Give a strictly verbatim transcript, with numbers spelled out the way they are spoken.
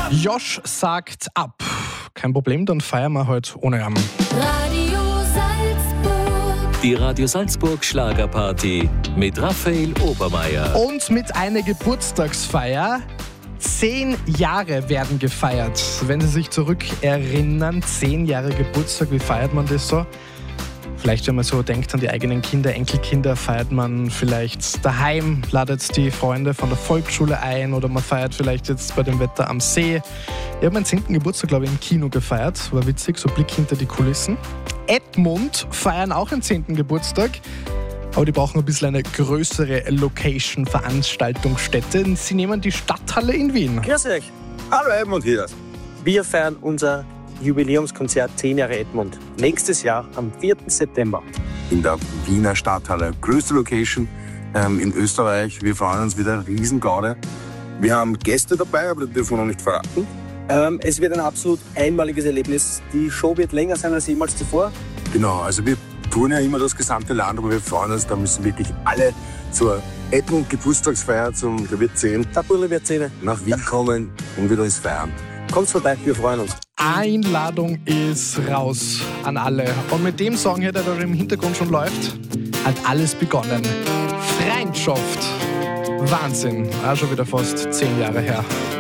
Josh sagt ab. Kein Problem, dann feiern wir heute ohne ihn. Radio Salzburg. Die Radio Salzburg Schlagerparty mit Raphael Obermeier. Und mit einer Geburtstagsfeier. Zehn Jahre werden gefeiert. Wenn Sie sich zurückerinnern, zehn Jahre Geburtstag, wie feiert man das so? Vielleicht, wenn man so denkt an die eigenen Kinder, Enkelkinder, feiert man vielleicht daheim, ladet die Freunde von der Volksschule ein oder man feiert vielleicht jetzt bei dem Wetter am See. Ich habe meinen zehnten Geburtstag, glaube ich, im Kino gefeiert. War witzig, so Blick hinter die Kulissen. Edmund feiern auch den zehnten Geburtstag. Aber die brauchen ein bisschen eine größere Location, Veranstaltungsstätte. Sie nehmen die Stadthalle in Wien. Grüß euch. Hallo Edmund hier. Wir feiern unser Jubiläumskonzert zehn Jahre Edmund. Nächstes Jahr am vierten September. In der Wiener Stadthalle. Größte Location ähm, in Österreich. Wir freuen uns wieder, Riesengaude. Wir haben Gäste dabei, aber das dürfen wir noch nicht verraten. Ähm, es wird ein absolut einmaliges Erlebnis. Die Show wird länger sein als jemals zuvor. Genau, also wir touren ja immer das gesamte Land, aber wir freuen uns, da müssen wirklich alle zur Edmund Geburtstagsfeier zum der wird zehn. Der Bulle wird zehn. Nach Wien kommen und wieder ins Feiern. Kommt vorbei, wir freuen uns. Einladung ist raus an alle. Und mit dem Song hier, der da im Hintergrund schon läuft, hat alles begonnen. Freundschaft. Wahnsinn. Auch schon wieder fast zehn Jahre her.